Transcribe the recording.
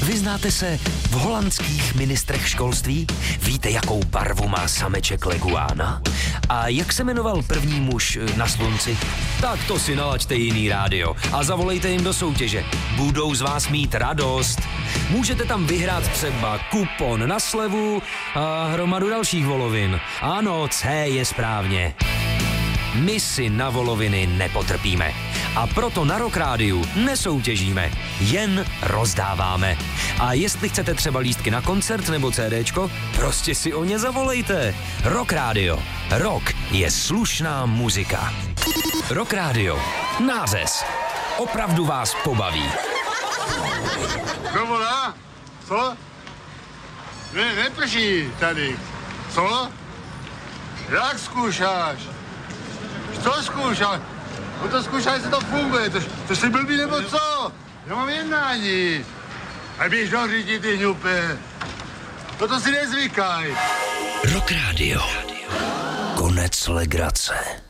Vyznáte se v holandských ministrech školství? Víte, jakou barvu má sameček leguána? A jak se jmenoval první muž na slunci? Tak to si nalaďte jiný rádio a zavolejte jim do soutěže. Budou z vás mít radost. Můžete tam vyhrát třeba kupon na slevu a hromadu dalších volovin. Ano, C je správně. My si na voloviny nepotrpíme. A proto na Rock Rádiu nesoutěžíme, jen rozdáváme. A jestli chcete třeba lístky na koncert nebo CDčko, prostě si o ně zavolejte. Rock Rádio. Rock je slušná muzika. Rock Rádio. Nářez. Opravdu vás pobaví. Kdo volá? Co? Neprší tady. Co? Jak zkoušáš? Co zkoušáš? No to zkoušáš, jestli to funguje. To jsi blbý nebo co? Já mám jednání. A běž do řidi, ty hňupe. To si nezvykaj. Rock Rádio. Konec legrace.